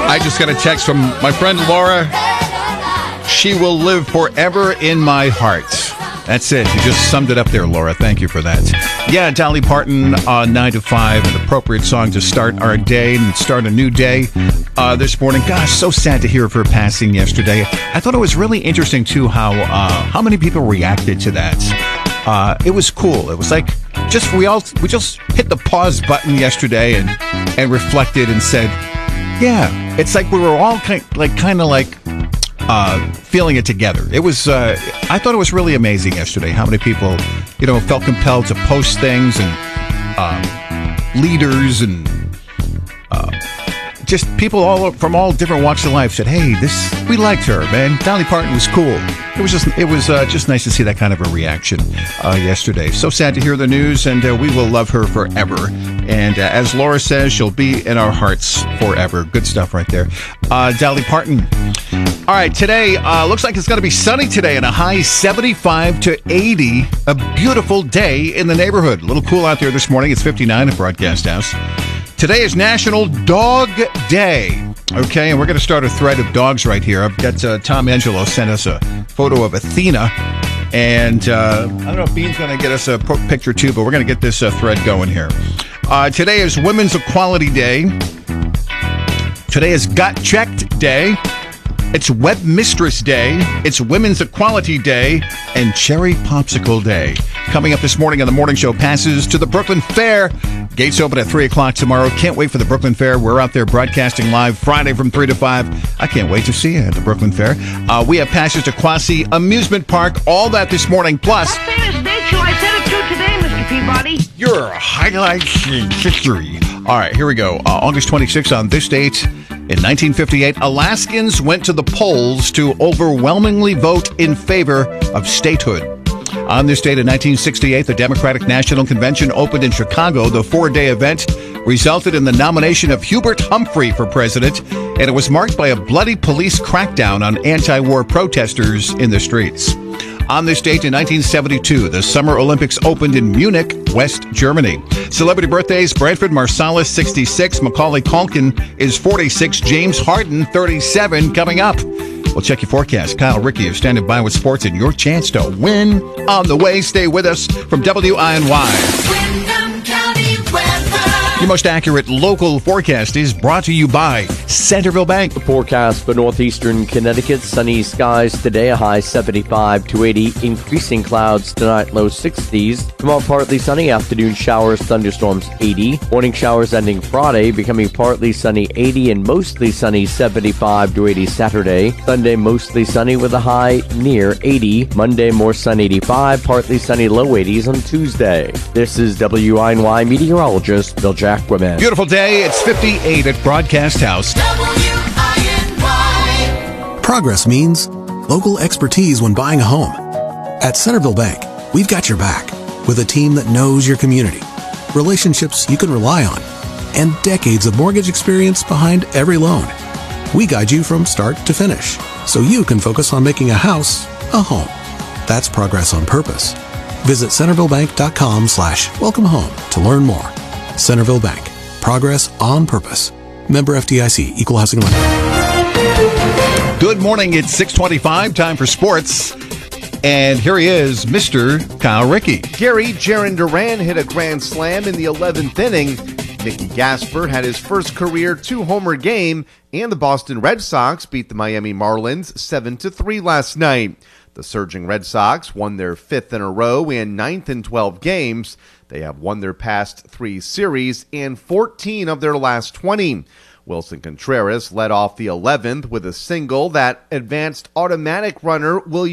I just got a text from my friend Laura. She will live forever in my heart. That's it. You just summed it up there, Laura. Thank you for that. Yeah, Dolly Parton on 9 to 5, an appropriate song to start our day and start a new day this morning. Gosh, so sad to hear of her passing yesterday. I thought it was really interesting, too, how many people reacted to that. It was cool. It was like we just hit the pause button yesterday and reflected and said, yeah, it's like we were all kind of feeling it together. It was, I thought it was really amazing yesterday how many people, felt compelled to post things and leaders and just people from all different walks of life said, hey, we liked her, man. Dolly Parton was cool. It was just nice to see that kind of a reaction yesterday. So sad to hear the news, and we will love her forever. And as Laura says, she'll be in our hearts forever. Good stuff right there. Dolly Parton. All right, today looks like it's going to be sunny today and a high 75 to 80. A beautiful day in the neighborhood. A little cool out there this morning. It's 59 at Broadcast House. Today is National Dog Day. Okay, and we're going to start a thread of dogs right here. I've got Tom Angelo sent us a photo of Athena. And I don't know if Bean's going to get us a picture too, but we're going to get this thread going here. Today is Women's Equality Day. Today is Got Checked Day. It's Web Mistress Day. It's Women's Equality Day and Cherry Popsicle Day. Coming up this morning on the morning show, passes to the Brooklyn Fair. Gates open at 3 o'clock tomorrow. Can't wait for the Brooklyn Fair. We're out there broadcasting live Friday from 3 to 5. I can't wait to see you at the Brooklyn Fair. We have passes to Quasi Amusement Park. All that this morning. Plus, what famous date shall I set it to today, Mr. Peabody? Your highlights in history. All right, here we go. August 26th on this date. In 1958, Alaskans went to the polls to overwhelmingly vote in favor of statehood. On this date in 1968, the Democratic National Convention opened in Chicago. The 4-day event resulted in the nomination of Hubert Humphrey for president, and it was marked by a bloody police crackdown on anti-war protesters in the streets. On this date in 1972, the Summer Olympics opened in Munich, West Germany. Celebrity birthdays: Branford Marsalis, 66. Macaulay Culkin is 46. James Harden, 37. Coming up, we'll check your forecast. Kyle Rickey is standing by with sports and your chance to win on the way. Stay with us from WINY. Windham County weather. Your most accurate local forecast is brought to you by Centerville Bank. The forecast for northeastern Connecticut: sunny skies today, a high 75 to 80. Increasing clouds tonight, low 60s. Tomorrow, partly sunny, afternoon showers, thunderstorms, 80. Morning showers ending Friday, becoming partly sunny, 80, and mostly sunny, 75 to 80 Saturday. Sunday, mostly sunny with a high near 80. Monday, more sun, 85. Partly sunny, low 80s on Tuesday. This is WINY meteorologist Bill Jackman. Beautiful day. It's 58 at Broadcast House. WINY. Progress means local expertise when buying a home. At Centerville Bank, we've got your back with a team that knows your community, relationships you can rely on, and decades of mortgage experience behind every loan. We guide you from start to finish so you can focus on making a house a home. That's progress on purpose. Visit centervillebank.com/welcome home to learn more. Centerville Bank. Progress on purpose. Member FDIC. Equal housing lender. Good morning. It's 6:25. Time for sports. And here he is, Mr. Kyle Rickey. Gary Jaron Duran hit a grand slam in the 11th inning. Nicky Gaspard had his first career 2-homer game, and the Boston Red Sox beat the Miami Marlins 7-3 last night. The surging Red Sox won their 5th in a row and 9th in 12 games. They have won their past 3 series and 14 of their last 20. Wilson Contreras led off the 11th with a single that advanced automatic runner William